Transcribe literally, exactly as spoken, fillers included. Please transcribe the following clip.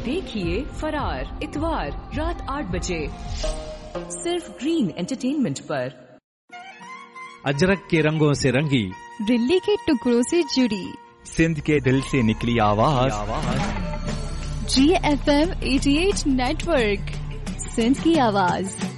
देखिए फरार इतवार रात आठ बजे सिर्फ ग्रीन एंटरटेनमेंट पर। अजरक के रंगों से रंगी, दिल्ली के टुकड़ों से जुड़ी, सिंध के दिल से निकली आवाज, जी एफ एम अठासी नेटवर्क, सिंध की आवाज।